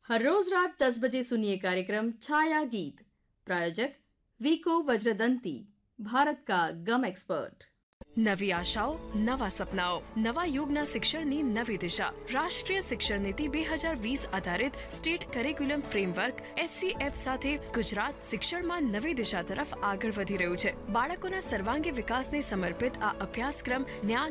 हर रोज रात 10 बजे सुनिए कार्यक्रम छाया गीत। प्रायोजक वीको वज्रदंती, भारत का गम एक्सपर्ट। નવી આશાઓ, નવા સપનાઓ, નવા યુગના શિક્ષણની નવી દિશા. રાષ્ટ્રીય શિક્ષણ નીતિ 2020 આધારિત સ્ટેટ કરિક્યુલમ ફ્રેમવર્ક SCF સાથે ગુજરાત શિક્ષણમાં નવી દિશા તરફ આગળ વધી રહ્યું છે. બાળકોના સર્વાંગી વિકાસને સમર્પિત આ અભ્યાસક્રમ જ્ઞાન